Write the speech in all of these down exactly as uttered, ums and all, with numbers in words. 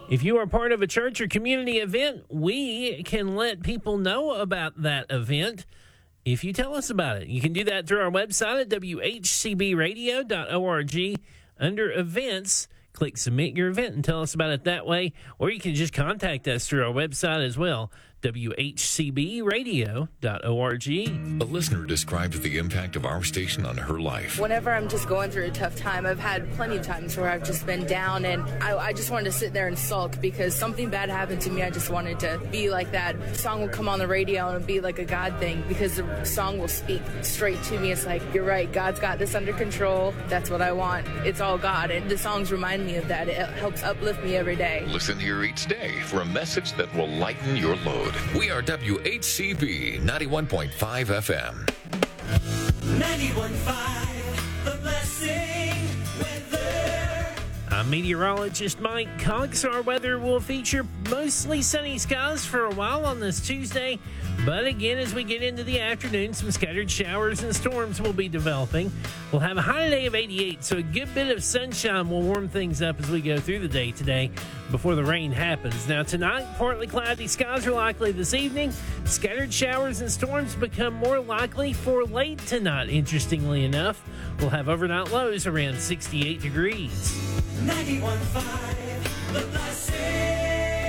If you are part of a church or community event, we can let people know about that event if you tell us about it. You can do that through our website at w h c b radio dot org. Under events, click submit your event and tell us about it that way. Or you can just contact us through our website as well, w h c b radio dot org. A listener describes the impact of our station on her life. Whenever I'm just going through a tough time, I've had plenty of times where I've just been down and I, I just wanted to sit there and sulk because something bad happened to me. I just wanted to be like that. The song will come on the radio and it'll be like a God thing because the song will speak straight to me. It's like, you're right, God's got this under control. That's what I want. It's all God. And the songs remind me of that. It helps uplift me every day. Listen here each day for a message that will lighten your load. We are W H C B ninety-one point five F M. ninety-one point five, The Blessing Weather. I'm meteorologist Mike Cox. Our weather will feature mostly sunny skies for a while on this Tuesday. But again, as we get into the afternoon, some scattered showers and storms will be developing. We'll have a high today of eighty-eight, so a good bit of sunshine will warm things up as we go through the day today before the rain happens. Now tonight, partly cloudy skies are likely this evening. Scattered showers and storms become more likely for late tonight, interestingly enough. We'll have overnight lows around sixty-eight degrees. ninety-one point five, The Blessing.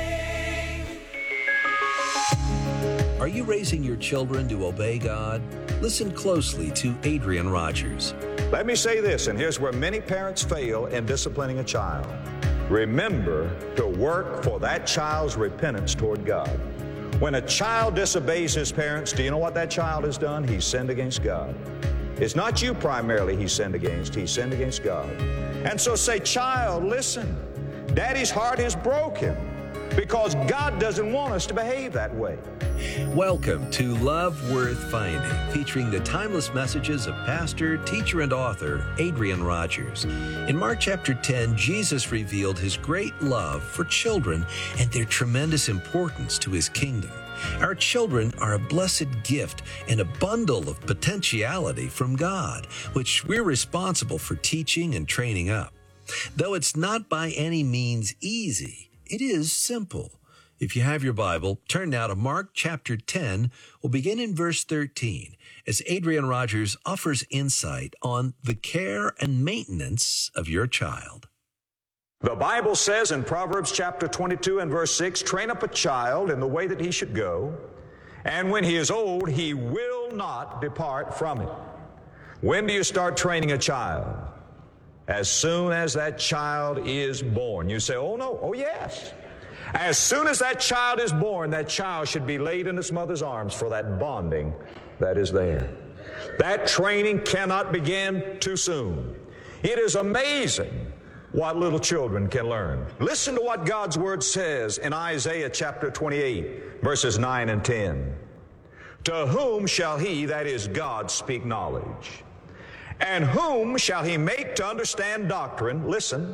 Are you raising your children to obey God? Listen closely to Adrian Rogers. Let me say this, and here's where many parents fail in disciplining a child. Remember to work for that child's repentance toward God. When a child disobeys his parents, do you know what that child has done? He's sinned against God. It's not you primarily he's sinned against, he's sinned against God. And so say, child, listen, Daddy's heart is broken because God doesn't want us to behave that way. Welcome to Love Worth Finding, featuring the timeless messages of pastor, teacher, and author Adrian Rogers. In Mark chapter ten, Jesus revealed his great love for children and their tremendous importance to his kingdom. Our children are a blessed gift and a bundle of potentiality from God, which we're responsible for teaching and training up. Though it's not by any means easy, it is simple. If you have your Bible, turn now to Mark chapter ten. We'll begin in verse thirteen as Adrian Rogers offers insight on the care and maintenance of your child. The Bible says in Proverbs chapter twenty-two and verse six, train up a child in the way that he should go, and when he is old, he will not depart from it. When do you start training a child? As soon as that child is born. You say, oh no, oh yes. As soon as that child is born, that child should be laid in its mother's arms for that bonding that is there. That training cannot begin too soon. It is amazing what little children can learn. Listen to what God's Word says in Isaiah chapter twenty-eight, verses nine and ten. To whom shall he, that is God, speak knowledge? And whom shall he make to understand doctrine? Listen.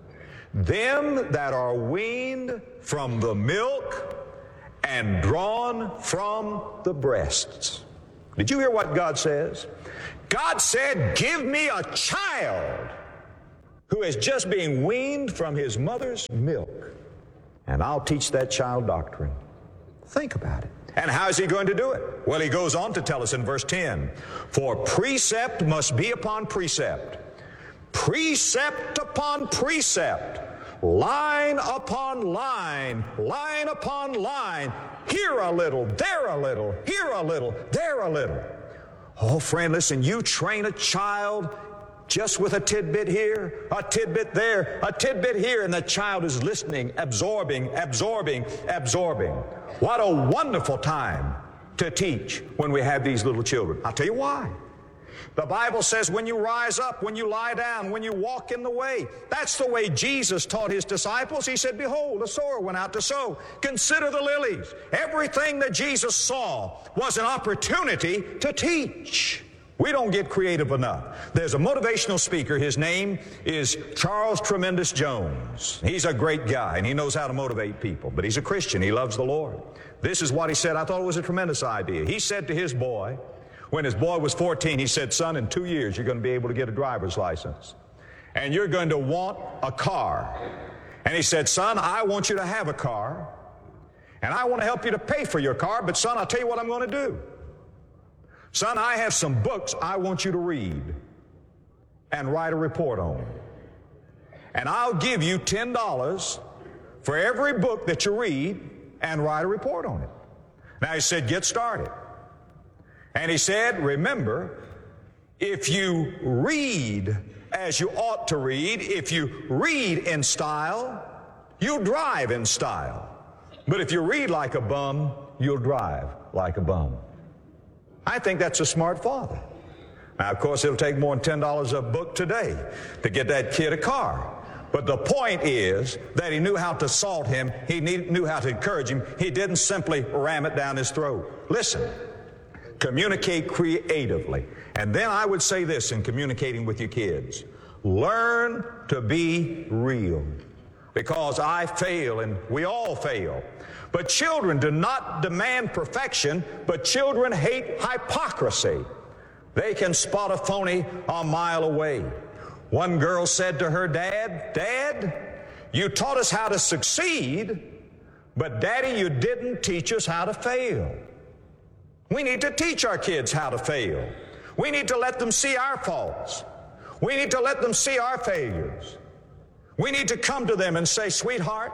Them that are weaned from the milk and drawn from the breasts. Did you hear what God says? God said, give me a child who is just being weaned from his mother's milk, and I'll teach that child doctrine. Think about it. And how is he going to do it? Well, he goes on to tell us in verse ten, for precept must be upon precept, precept upon precept, line upon line, line upon line, here a little, there a little, here a little, there a little. Oh, friend, listen, you train a child just with a tidbit here, a tidbit there, a tidbit here, and the child is listening, absorbing, absorbing, absorbing. What a wonderful time to teach when we have these little children. I'll tell you why. The Bible says when you rise up, when you lie down, when you walk in the way. That's the way Jesus taught his disciples. He said, behold, a sower went out to sow. Consider the lilies. Everything that Jesus saw was an opportunity to teach. We don't get creative enough. There's a motivational speaker. His name is Charles Tremendous Jones. He's a great guy, and he knows how to motivate people. But he's a Christian. He loves the Lord. This is what he said. I thought it was a tremendous idea. He said to his boy, when his boy was fourteen, he said, son, in two years you're going to be able to get a driver's license. And you're going to want a car. And he said, son, I want you to have a car, and I want to help you to pay for your car, but son, I'll tell you what I'm going to do. Son, I have some books I want you to read and write a report on. And I'll give you ten dollars for every book that you read and write a report on it. Now he said, get started. And he said, remember, if you read as you ought to read, if you read in style, you'll drive in style. But if you read like a bum, you'll drive like a bum. I think that's a smart father. Now, of course, it'll take more than ten dollars a book today to get that kid a car. But the point is that he knew how to salt him. He knew how to encourage him. He didn't simply ram it down his throat. Listen, communicate creatively. And then I would say this in communicating with your kids. Learn to be real. Because I fail, and we all fail. But children do not demand perfection, but children hate hypocrisy. They can spot a phony a mile away. One girl said to her dad, Dad, you taught us how to succeed, but Daddy, you didn't teach us how to fail. We need to teach our kids how to fail. We need to let them see our faults. We need to let them see our failures. We need to come to them and say, sweetheart,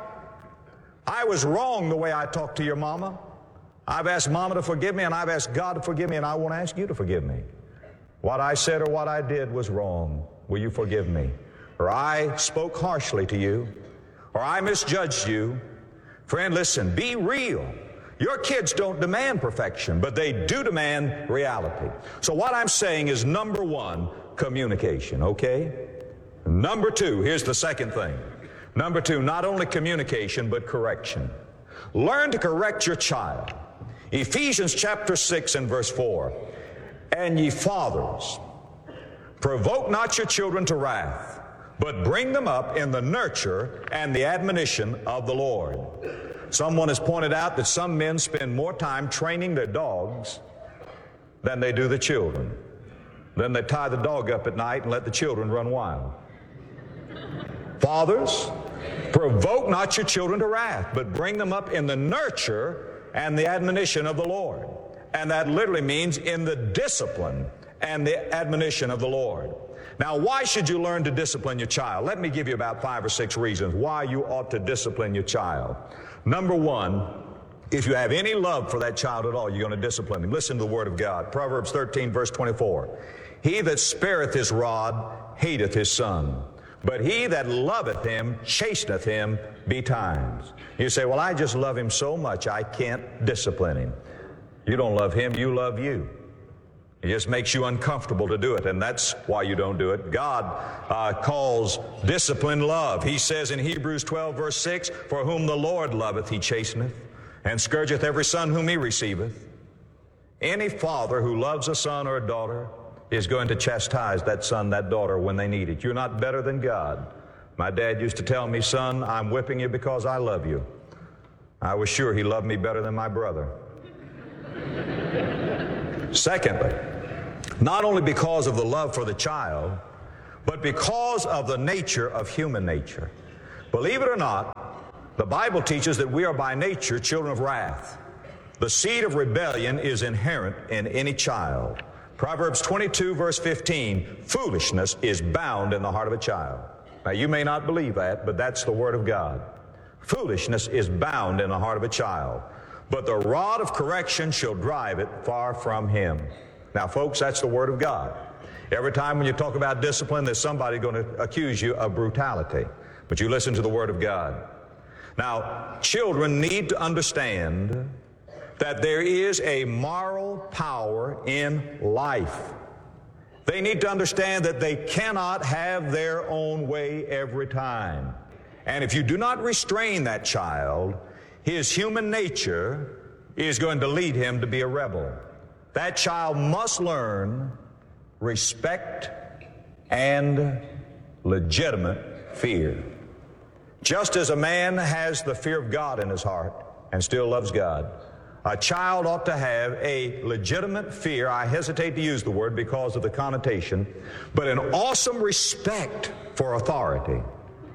I was wrong the way I talked to your mama. I've asked mama to forgive me, and I've asked God to forgive me, and I want to ask you to forgive me. What I said or what I did was wrong. Will you forgive me? Or I spoke harshly to you, or I misjudged you. Friend, listen, be real. Your kids don't demand perfection, but they do demand reality. So what I'm saying is, number one, communication, okay? Number two, here's the second thing. Number two, not only communication, but correction. Learn to correct your child. Ephesians chapter six and verse four. And ye fathers, provoke not your children to wrath, but bring them up in the nurture and the admonition of the Lord. Someone has pointed out that some men spend more time training their dogs than they do the children. Then they tie the dog up at night and let the children run wild. Fathers, provoke not your children to wrath, but bring them up in the nurture and the admonition of the Lord. And that literally means in the discipline and the admonition of the Lord. Now, why should you learn to discipline your child? Let me give you about five or six reasons why you ought to discipline your child. Number one, if you have any love for that child at all, you're going to discipline him. Listen to the Word of God. Proverbs thirteen, verse twenty-four. He that spareth his rod hateth his son, but he that loveth him chasteneth him betimes. You say, well, I just love him so much I can't discipline him. You don't love him, you love you. It just makes you uncomfortable to do it, and that's why you don't do it. God uh, calls discipline love. He says in Hebrews twelve, verse six, for whom the Lord loveth, he chasteneth, and scourgeth every son whom he receiveth. Any father who loves a son or a daughter is going to chastise that son, that daughter, when they need it. You're not better than God. My dad used to tell me, son, I'm whipping you because I love you. I was sure he loved me better than my brother. Secondly, not only because of the love for the child, but because of the nature of human nature. Believe it or not, the Bible teaches that we are by nature children of wrath. The seed of rebellion is inherent in any child. Proverbs twenty-two, verse fifteen, foolishness is bound in the heart of a child. Now, you may not believe that, but that's the Word of God. Foolishness is bound in the heart of a child, but the rod of correction shall drive it far from him. Now, folks, that's the Word of God. Every time when you talk about discipline, there's somebody going to accuse you of brutality, but you listen to the Word of God. Now, children need to understand that there is a moral power in life. They need to understand that they cannot have their own way every time. And if you do not restrain that child, his human nature is going to lead him to be a rebel. That child must learn respect and legitimate fear. Just as a man has the fear of God in his heart and still loves God, a child ought to have a legitimate fear. I hesitate to use the word because of the connotation, but an awesome respect for authority.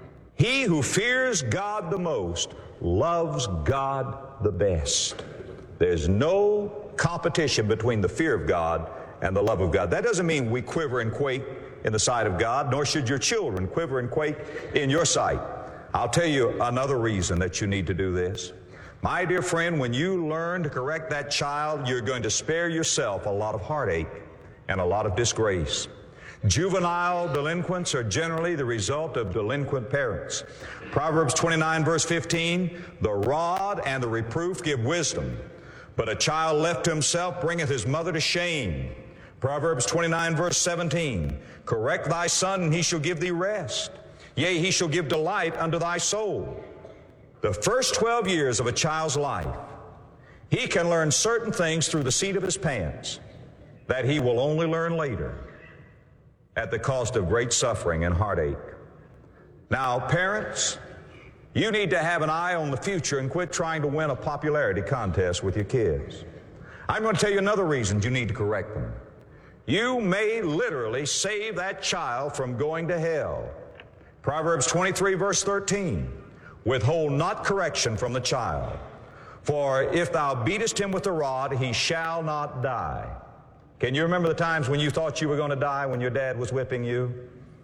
He who fears God the most loves God the best. There's no competition between the fear of God and the love of God. That doesn't mean we quiver and quake in the sight of God, nor should your children quiver and quake in your sight. I'll tell you another reason that you need to do this. My dear friend, when you learn to correct that child, you're going to spare yourself a lot of heartache and a lot of disgrace. Juvenile delinquents are generally the result of delinquent parents. Proverbs twenty-nine, verse fifteen, the rod and the reproof give wisdom, but a child left to himself bringeth his mother to shame. Proverbs twenty-nine, verse seventeen, correct thy son, and he shall give thee rest. Yea, he shall give delight unto thy soul. The first twelve years of a child's life, he can learn certain things through the seat of his pants that he will only learn later at the cost of great suffering and heartache. Now, parents, you need to have an eye on the future and quit trying to win a popularity contest with your kids. I'm going to tell you another reason you need to correct them. You may literally save that child from going to hell. Proverbs twenty-three, verse thirteen, withhold not correction from the child, for if thou beatest him with the rod, he shall not die. Can you remember the times when you thought you were going to die when your dad was whipping you?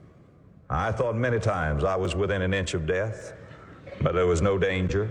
I thought many times I was within an inch of death, but there was no danger.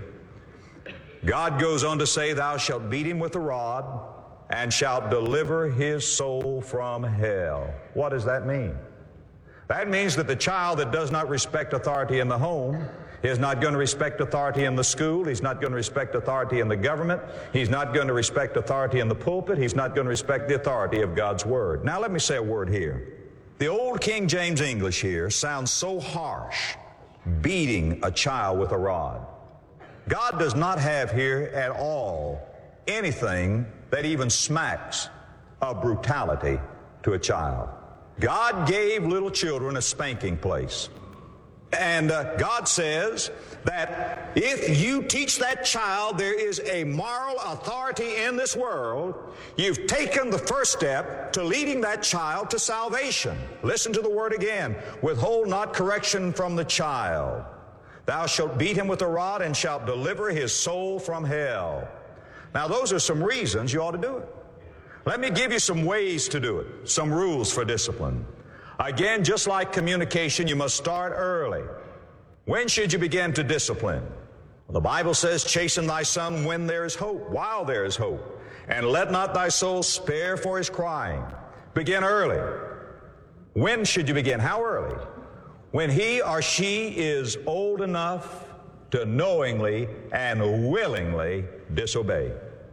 God goes on to say, thou shalt beat him with the rod, and shalt deliver his soul from hell. What does that mean? That means that the child that does not respect authority in the home is not going to respect authority in the school. He's not going to respect authority in the government. He's not going to respect authority in the pulpit. He's not going to respect the authority of God's Word. Now let me say a word here. The old King James English here sounds so harsh, beating a child with a rod. God does not have here at all anything that even smacks of brutality to a child. God gave little children a spanking place. And uh, God says that if you teach that child there is a moral authority in this world, you've taken the first step to leading that child to salvation. Listen to the word again. Withhold not correction from the child. Thou shalt beat him with a rod and shalt deliver his soul from hell. Now those are some reasons you ought to do it. Let me give you some ways to do it, some rules for discipline. Again, just like communication, you must start early. When should you begin to discipline? Well, the Bible says, chasten thy son when there is hope, while there is hope. And let not thy soul spare for his crying. Begin early. When should you begin? How early? When he or she is old enough to knowingly and willingly disobey.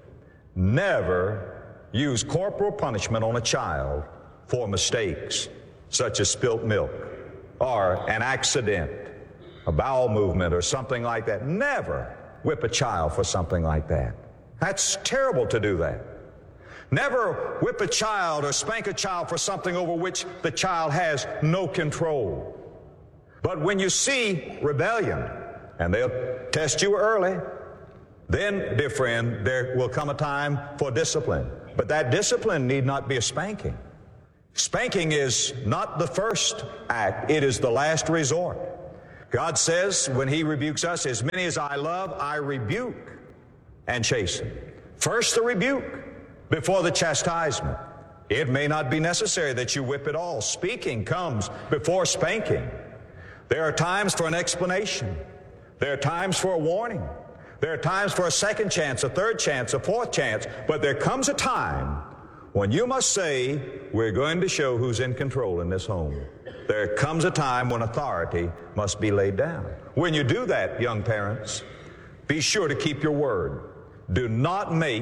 Never use corporal punishment on a child for mistakes, such as spilt milk, or an accident, a bowel movement, or something like that. Never whip a child for something like that. That's terrible to do that. Never whip a child or spank a child for something over which the child has no control. But when you see rebellion, and they'll test you early, then, dear friend, there will come a time for discipline. But that discipline need not be a spanking. Spanking is not the first act, it is the last resort. God says when he rebukes us, as many as I love, I rebuke and chasten. First the rebuke before the chastisement. It may not be necessary that you whip at all. Speaking comes before spanking. There are times for an explanation. There are times for a warning. There are times for a second chance, a third chance, a fourth chance. But there comes a time when you must say, we're going to show who's in control in this home. There comes a time when authority must be laid down. When you do that, young parents, be sure to keep your word. Do not make